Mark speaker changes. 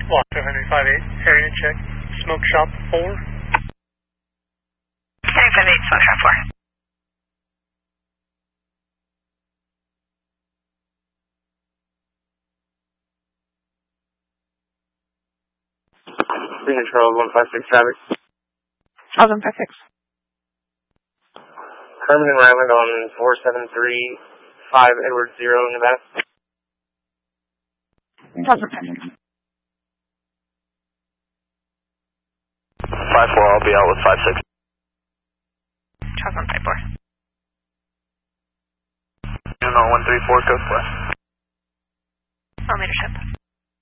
Speaker 1: Block 258, area check, smoke shop 4.
Speaker 2: Area 58, smoke shop 4.
Speaker 3: Control 156 traffic.
Speaker 2: 156.
Speaker 3: Herman and Ryland on 4735 Edward 0, Nevada.
Speaker 2: 156.
Speaker 4: 5-4, I'll be out with 5-6.
Speaker 2: 154.
Speaker 4: Juno 134, coast west.
Speaker 2: Leadership.